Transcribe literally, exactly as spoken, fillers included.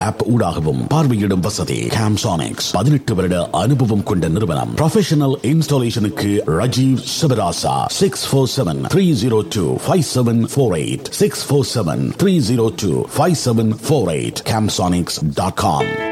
App ஊடாகவும் பார்வையிடும் வசதி. கேம்சானிக்ஸ் பதினெட்டு வருட அனுபவம் கொண்ட நிறுவனம். Professional இன்ஸ்டாலேஷனுக்கு Rajeev Sivarasa six four seven three zero two five seven four eight six four seven three zero two five seven four eight கேம்சானிக்ஸ் dot com.